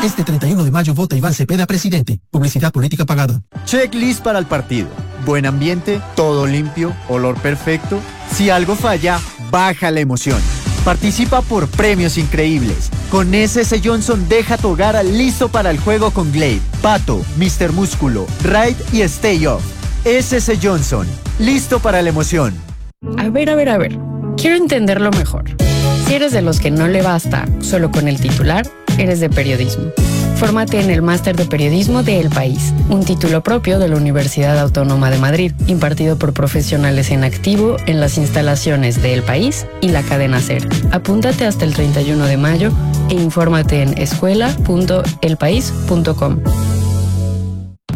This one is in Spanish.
Este 31 de mayo vota Iván Cepeda presidente. Publicidad política pagada. Checklist para el partido. Buen ambiente, todo limpio, olor perfecto. Si algo falla, baja la emoción. Participa por premios increíbles. Con SS Johnson deja tu hogar listo para el juego con Glade, Pato, Mr. Músculo, Raid y Stay Off. SS Johnson, listo para la emoción. A ver. Quiero entenderlo mejor. Si eres de los que no le basta solo con el titular, eres de periodismo. Fórmate en el Máster de Periodismo de El País, un título propio de la Universidad Autónoma de Madrid, impartido por profesionales en activo en las instalaciones de El País y la cadena SER. Apúntate hasta el 31 de mayo e infórmate en escuela.elpaís.com.